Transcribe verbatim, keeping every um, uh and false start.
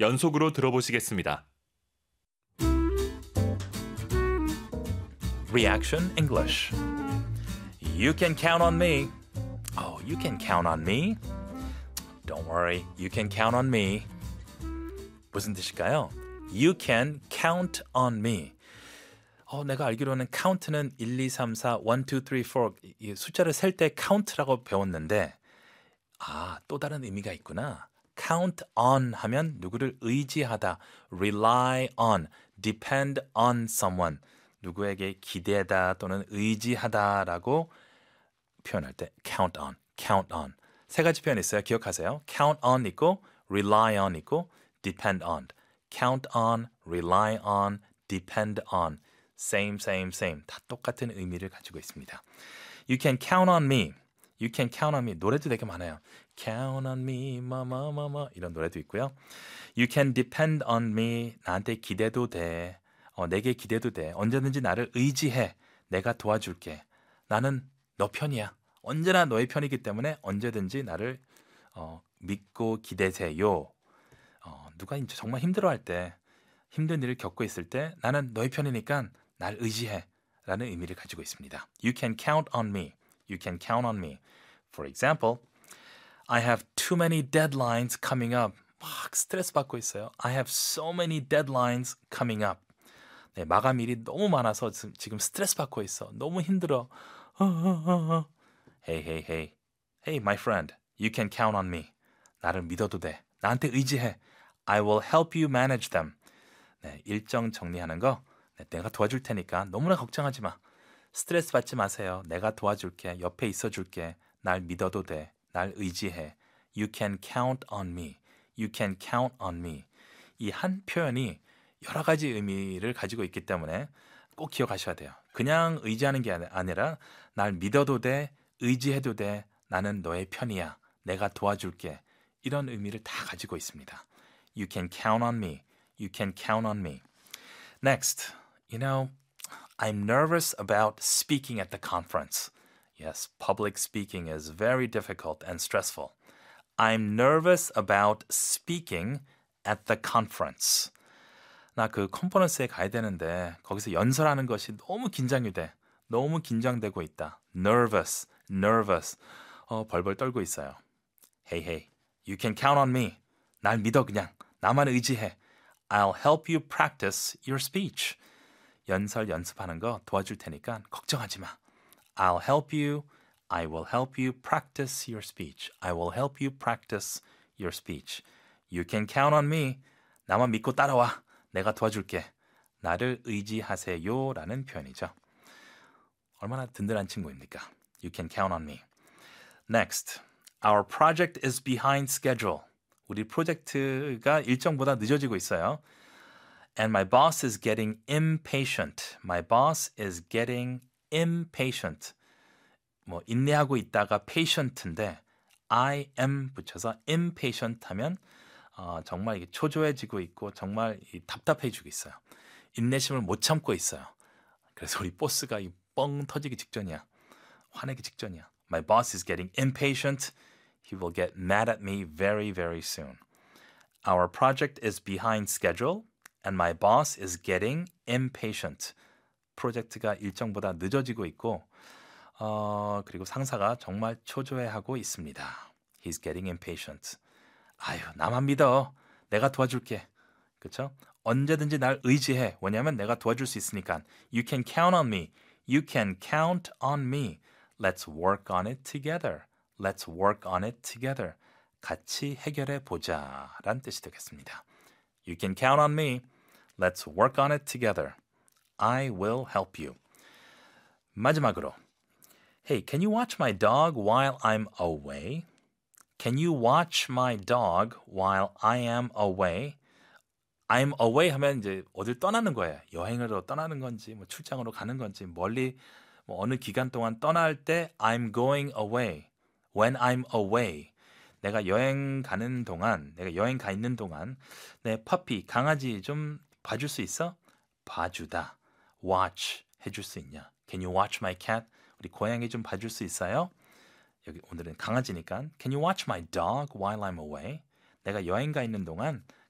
연속으로 들어보시겠습니다. Reaction English. You can count on me. Oh, you can count on me. Don't worry, you can count on me. 무슨 뜻일까요? You can count on me. 어, 내가 알기로는 count는 일, 이, 삼, 사, 일, 이, 삼, 사 이 숫자를 셀 때 count라고 배웠는데 아, 또 다른 의미가 있구나. count on 하면 누구를 의지하다, rely on, depend on someone. 누구에게 기대다 또는 의지하다라고 표현할 때 count on, count on. 세 가지 표현 있어요. 기억하세요. count on 있고 rely on 있고 depend on. count on, rely on, depend on. same, same, same. 다 똑같은 의미를 가지고 있습니다. You can count on me. You can count on me. 노래도 되게 많아요. Count on me, 마마마마 이런 노래도 있고요. You can depend on me. 나한테 기대도 돼. 어, 내게 기대도 돼. 언제든지 나를 의지해. 내가 도와줄게. 나는 너 편이야. 언제나 너의 편이기 때문에 언제든지 나를 어, 믿고 기대세요. 어, 누가 이제 정말 힘들어할 때, 힘든 일을 겪고 있을 때 나는 너의 편이니까 날 의지해. 라는 의미를 가지고 있습니다. You can count on me. You can count on me. For example, I have too many deadlines coming up. 막 스트레스 받고 있어요. I have so many deadlines coming up. 네, 마감일이 너무 많아서 지금 스트레스 받고 있어. 너무 힘들어. Hey, hey, hey. Hey, my friend. You can count on me. 나를 믿어도 돼. 나한테 의지해. I will help you manage them. 네, 일정 정리하는 거 네, 내가 도와줄 테니까 너무나 걱정하지 마. 스트레스 받지 마세요. 내가 도와줄게. 옆에 있어줄게. 날 믿어도 돼. 날 의지해. You can count on me. You can count on me. 이 한 표현이 여러 가지 의미를 가지고 있기 때문에 꼭 기억하셔야 돼요. 그냥 의지하는 게 아니라 날 믿어도 돼, 의지해도 돼, 나는 너의 편이야, 내가 도와줄게. 이런 의미를 다 가지고 있습니다. You can count on me. You can count on me. Next, you know, I'm nervous about speaking at the conference. Yes, public speaking is very difficult and stressful. I'm nervous about speaking at the conference. 나 그 컨퍼런스에 가야 되는데 거기서 연설하는 것이 너무 긴장이 돼. 너무 긴장되고 있다. Nervous, nervous. 어, 벌벌 떨고 있어요. Hey, hey, you can count on me. 날 믿어 그냥. 나만 의지해. I'll help you practice your speech. 연설 연습하는 거 도와줄 테니까 걱정하지 마. I'll help you. I will help you practice your speech. I will help you practice your speech. You can count on me. 나만 믿고 따라와. 내가 도와줄게. 나를 의지하세요 라는 표현이죠. 얼마나 든든한 친구입니까? You can count on me. Next, our project is behind schedule. 우리 프로젝트가 일정보다 늦어지고 있어요. And my boss is getting impatient. My boss is getting impatient. 뭐 인내하고 있다가 patient인데 I am 붙여서 impatient 하면 어, 정말 이게 초조해지고 있고 정말 이 답답해지고 있어요. 인내심을 못 참고 있어요. 그래서 우리 보스가 이 뻥 터지기 직전이야. 화내기 직전이야. My boss is getting impatient. He will get mad at me very, very soon. Our project is behind schedule and my boss is getting impatient. 프로젝트가 일정보다 늦어지고 있고 어, 그리고 상사가 정말 초조해하고 있습니다. He's getting impatient. 아유, 나만 믿어. 내가 도와줄게. 그렇죠? 언제든지 날 의지해. 왜냐하면 내가 도와줄 수 있으니까. You can count on me. You can count on me. Let's work on it together. Let's work on it together. 같이 해결해 보자. 라는 뜻이 되겠습니다. You can count on me. Let's work on it together. I will help you. 마지막으로. Hey, can you watch my dog while I'm away? Can you watch my dog while I am away? I'm away 하면 이제 어딜 떠나는 거예요. 여행으로 떠나는 건지, 뭐 출장으로 가는 건지, 멀리 뭐 어느 기간 동안 떠날 때 I'm going away. When I'm away. 내가 여행 가는 동안, 내가 여행 가 있는 동안 내 퍼피, 강아지 좀 봐줄 수 있어? 봐주다. Watch 해줄 수 있냐? Can you watch my cat? 우리 고양이 좀 봐줄 수 있어요? 여기 오늘은 강아지니까 Can you watch my dog while I'm away? 내가 여행 가 있는 동안